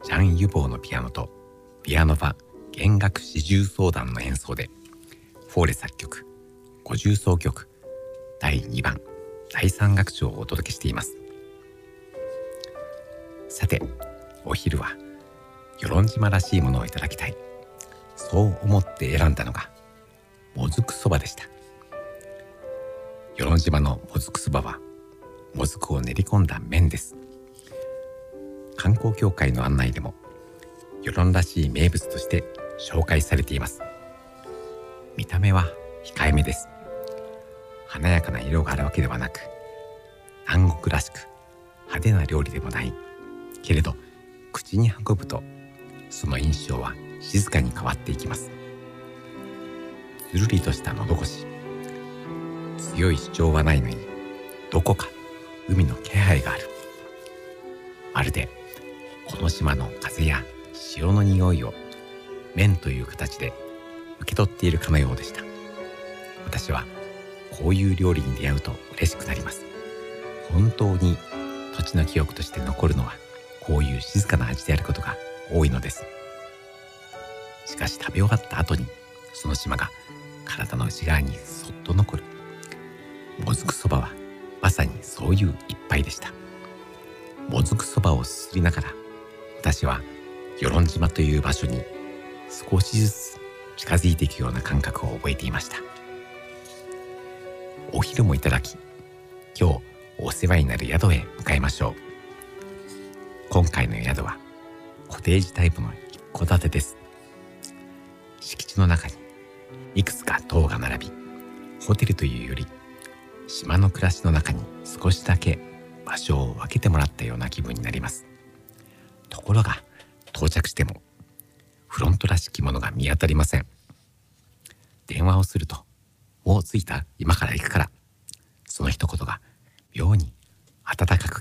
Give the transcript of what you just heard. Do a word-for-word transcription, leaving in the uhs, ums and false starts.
ジャン・ユボーのピアノとピアノファ弦楽四重奏団の演奏で、フォーレ作曲五重奏曲だいにばんだいさん楽章をお届けしています。さて、お昼は与論島らしいものをいただきたい、そう思って選んだのがもずくそばでした。与論島のもずくそばはもずくを練り込んだ麺です。観光協会の案内でも与論らしい名物として紹介されています。見た目は控えめです。華やかな色があるわけではなく、南国らしく派手な料理でもないけれど、口に運ぶとその印象は静かに変わっていきます。つるりとした喉越し、強い主張はないのにどこか海の気配がある。まるでこの島の風や潮の匂いを麺という形で受け取っているかのようでした。私はこういう料理に出会うと嬉しくなります。本当に土地の記憶として残るのはこういう静かな味であることが多いのです。しかし食べ終わった後にその島が体の内側にそっと残る。もずくそばはまさにそういう一杯でした。もずくそばをすすりながら、私は与論島という場所に少しずつ近づいていくような感覚を覚えていました。お昼もいただき、今日お世話になる宿へ向かいましょう。今回の宿はコテージタイプの一戸建てです。敷地の中にいくつか棟が並び、ホテルというより島の暮らしの中に少しだけ場所を分けてもらったような気分になります。ところが到着してもフロントらしきものが見当たりません。電話をすると、もう着いた？今から行くから。その一言が妙に温かく